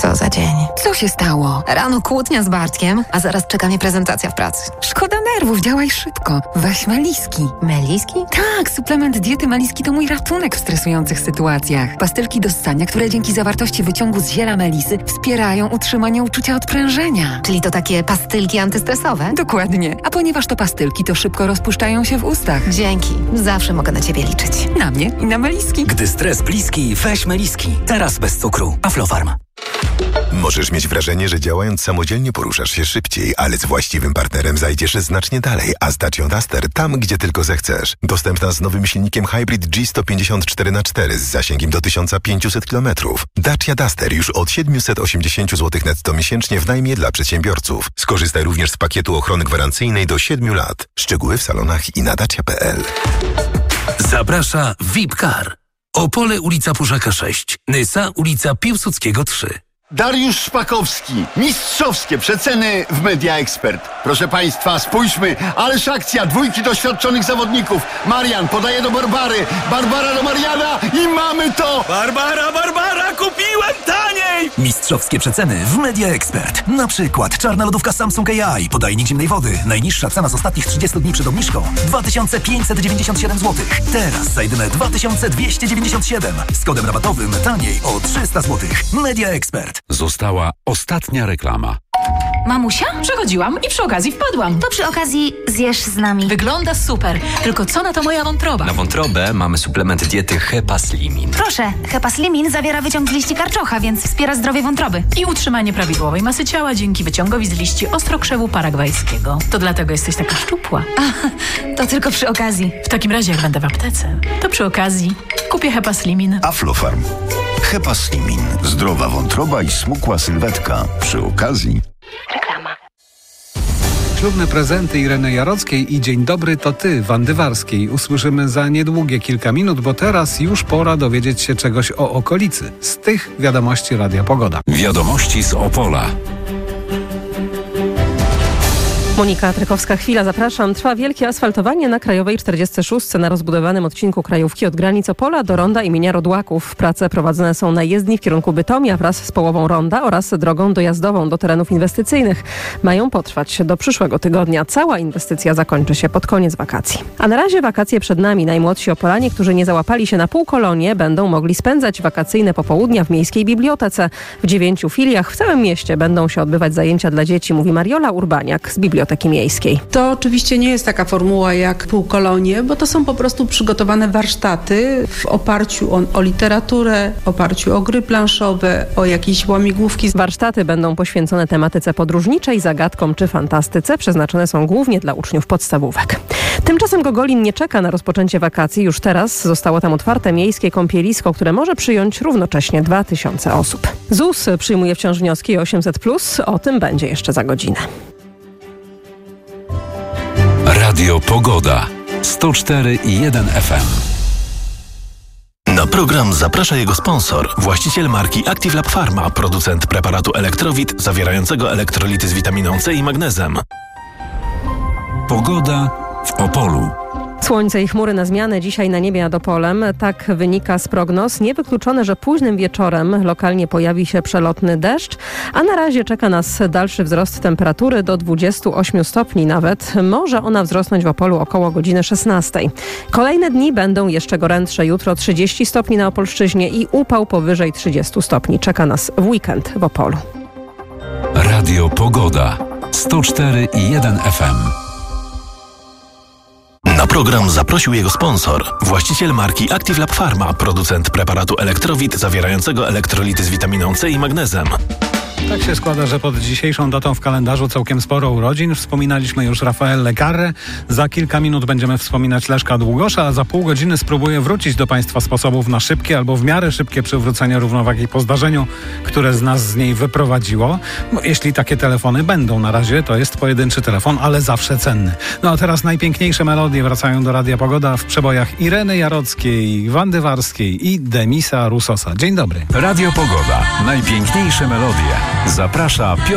Co za dzień. Co się stało? Rano kłótnia z Bartkiem, a zaraz czeka mnie prezentacja w pracy. Szkoda nerwów, działaj szybko. Weź Meliski. Meliski? Tak, suplement diety Meliski to mój ratunek w stresujących sytuacjach. Pastylki do ssania, które dzięki zawartości wyciągu z ziela melisy wspierają utrzymanie uczucia odprężenia. Czyli to takie pastylki antystresowe? Dokładnie. A ponieważ to pastylki, to szybko rozpuszczają się w ustach. Dzięki. Zawsze mogę na ciebie liczyć. Na mnie i na Meliski. Gdy stres bliski, weź Meliski. Teraz bez cukru. Aflofarm. Możesz mieć wrażenie, że działając samodzielnie poruszasz się szybciej, ale z właściwym partnerem zajdziesz znacznie dalej, a z Dacią Duster tam, gdzie tylko zechcesz. Dostępna z nowym silnikiem Hybrid G154x4 z zasięgiem do 1500 km. Dacia Duster już od 780 zł netto miesięcznie w najmie dla przedsiębiorców. Skorzystaj również z pakietu ochrony gwarancyjnej do 7 lat. Szczegóły w salonach i na dacia.pl. Zaprasza VIP Car. Opole, ulica Puszaka 6. Nysa, ulica Piłsudskiego 3. Dariusz Szpakowski. Mistrzowskie przeceny w Media Expert. Proszę Państwa, spójrzmy. Ależ akcja. Dwójki doświadczonych zawodników. Marian podaje do Barbary. Barbara do Mariana i mamy to! Barbara, kupiłem taniej! Mistrzowskie przeceny w Media Expert. Na przykład czarna lodówka Samsung AI, podajnik zimnej wody. Najniższa cena z ostatnich 30 dni przed obniżką 2597 zł. Teraz za jedyne 2297. Z kodem rabatowym taniej o 300 zł. Media Expert. Została ostatnia reklama. Mamusia? Przechodziłam i przy okazji wpadłam. To przy okazji zjesz z nami. Wygląda super. Tylko co na to moja wątroba? Na wątrobę mamy suplement diety Hepaslimin. Proszę, Hepaslimin zawiera wyciąg z liści karczocha, więc wspiera zdrowie wątroby. I utrzymanie prawidłowej masy ciała dzięki wyciągowi z liści ostrokrzewu paragwajskiego. To dlatego jesteś taka szczupła. To tylko przy okazji. W takim razie jak będę w aptece, to przy okazji kupię Hepaslimin. Aflofarm. Hepaslimin. Zdrowa wątroba i smukła sylwetka. Przy okazji. Reklama. Ślubne prezenty Ireny Jarockiej i Dzień dobry to ty, Wandy Warskiej. Usłyszymy za niedługie kilka minut, bo teraz już pora dowiedzieć się czegoś o okolicy. Z tych wiadomości Radia Pogoda. Wiadomości z Opola. Monika Trykowska-Chwila, zapraszam. Trwa wielkie asfaltowanie na Krajowej 46 na rozbudowanym odcinku krajówki od granic Opola do ronda imienia Rodłaków. Prace prowadzone są na jezdni w kierunku Bytomia wraz z połową ronda oraz drogą dojazdową do terenów inwestycyjnych. Mają potrwać do przyszłego tygodnia. Cała inwestycja zakończy się pod koniec wakacji. A na razie wakacje przed nami. Najmłodsi Opolanie, którzy nie załapali się na półkolonie, będą mogli spędzać wakacyjne popołudnia w miejskiej bibliotece. W 9 filiach w całym mieście będą się odbywać zajęcia dla dzieci, mówi Mariola Urbaniak z Biblioteki Miejskiej. To oczywiście nie jest taka formuła jak półkolonie, bo to są po prostu przygotowane warsztaty w oparciu o literaturę, w oparciu o gry planszowe, o jakieś łamigłówki. Warsztaty będą poświęcone tematyce podróżniczej, zagadkom czy fantastyce. Przeznaczone są głównie dla uczniów podstawówek. Tymczasem Gogolin nie czeka na rozpoczęcie wakacji. Już teraz zostało tam otwarte miejskie kąpielisko, które może przyjąć równocześnie 2000 osób. ZUS przyjmuje wciąż wnioski 800+. O tym będzie jeszcze za godzinę. Radio Pogoda 104,1 FM. Na program zaprasza jego sponsor, właściciel marki Active Lab Pharma, producent preparatu Elektrowit zawierającego elektrolity z witaminą C i magnezem. Pogoda w Opolu. Słońce i chmury na zmianę dzisiaj na niebie nad Opolem. Tak wynika z prognoz. Niewykluczone, że późnym wieczorem lokalnie pojawi się przelotny deszcz, a na razie czeka nas dalszy wzrost temperatury do 28 stopni nawet. Może ona wzrosnąć w Opolu około godziny 16. Kolejne dni będą jeszcze gorętsze. Jutro 30 stopni na Opolszczyźnie i upał powyżej 30 stopni. Czeka nas w weekend w Opolu. Radio Pogoda 104,1 FM. Na program zaprosił jego sponsor, właściciel marki Active Lab Pharma, producent preparatu Elektrowit zawierającego elektrolity z witaminą C i magnezem. Tak się składa, że pod dzisiejszą datą w kalendarzu całkiem sporo urodzin. Wspominaliśmy już Rafaelle Carrę. Za kilka minut będziemy wspominać Leszka Długosza, a za pół godziny spróbuję wrócić do Państwa sposobów na szybkie albo w miarę szybkie przywrócenie równowagi po zdarzeniu, które z nas z niej wyprowadziło. Jeśli takie telefony będą, na razie to jest pojedynczy telefon, ale zawsze cenny. No a teraz najpiękniejsze melodie wracają do Radia Pogoda w przebojach Ireny Jarockiej, Wandy Warskiej i Demisa Russosa. Dzień dobry. Radio Pogoda. Najpiękniejsze melodie. Zaprasza Piotr